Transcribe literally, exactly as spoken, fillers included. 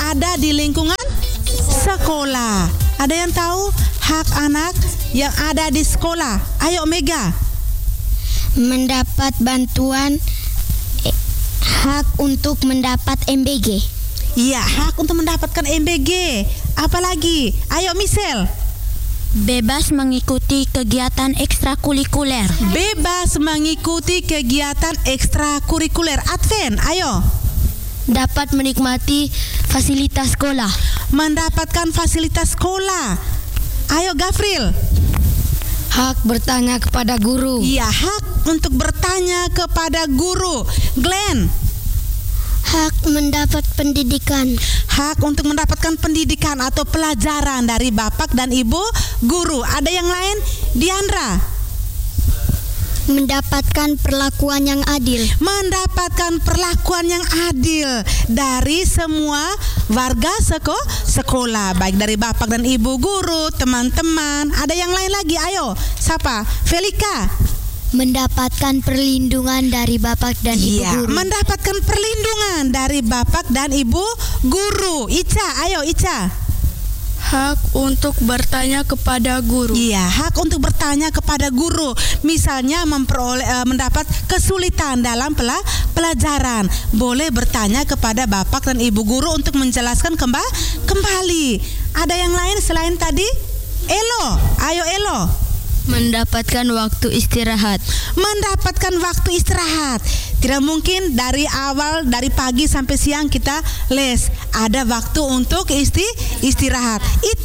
ada di lingkungan sekolah. Ada yang tahu hak anak yang ada di sekolah? Ayo Mega. Mendapat bantuan, eh, hak untuk mendapat M B G. Iya, hak untuk mendapatkan M B G. Apalagi? Ayo Michelle. Bebas mengikuti kegiatan ekstrakurikuler. Bebas mengikuti kegiatan ekstrakurikuler. Advent, ayo. Dapat menikmati fasilitas sekolah. Mendapatkan fasilitas sekolah. Ayo Gafril. Hak bertanya kepada guru. Iya, hak untuk bertanya kepada guru. Glenn. Hak mendapat pendidikan. Hak untuk mendapatkan pendidikan atau pelajaran dari bapak dan ibu guru. Ada yang lain? Diandra. Mendapatkan perlakuan yang adil. Mendapatkan perlakuan yang adil dari semua warga seko sekolah, baik dari bapak dan ibu guru, teman-teman. Ada yang lain lagi? Ayo, siapa? Felika. Mendapatkan perlindungan dari bapak dan ibu Iya, guru. mendapatkan perlindungan dari bapak dan ibu guru. Ica, ayo Ica. Hak untuk bertanya kepada guru. Iya, hak untuk bertanya kepada guru. Misalnya memperoleh uh, mendapat kesulitan dalam pela, pelajaran, boleh bertanya kepada bapak dan ibu guru untuk menjelaskan kemba, kembali. Ada yang lain selain tadi? Elo, ayo Elo. Mendapatkan waktu istirahat. Mendapatkan waktu istirahat. Tidak mungkin dari awal, dari pagi sampai siang kita les. Ada waktu untuk isti, istirahat. Itu